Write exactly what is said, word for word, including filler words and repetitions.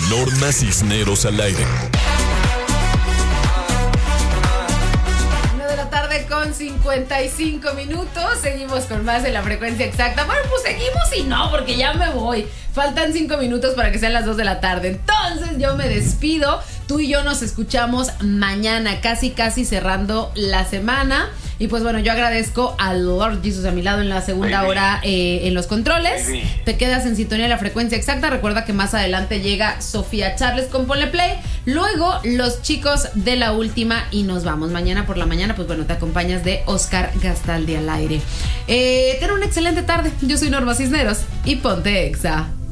Norma Cisneros al aire. Con cincuenta y cinco minutos. Seguimos con más de La Frecuencia Exacta. Bueno, pues seguimos y no, porque ya me voy. Faltan cinco minutos para que sean las dos de la tarde. Entonces yo me despido. Tú y yo nos escuchamos mañana, casi casi cerrando la semana. Y pues bueno, yo agradezco al Lord Jesus a mi lado en la segunda Baby. hora eh, en los controles. Baby. Te quedas en sintonía de La Frecuencia Exacta. Recuerda que más adelante llega Sofía Charles con Ponle Play. Luego los chicos de La Última y nos vamos. Mañana por la mañana, pues bueno, te acompañas de Oscar Gastaldi al aire. Eh, ten una excelente tarde. Yo soy Norma Cisneros y ponte Exa.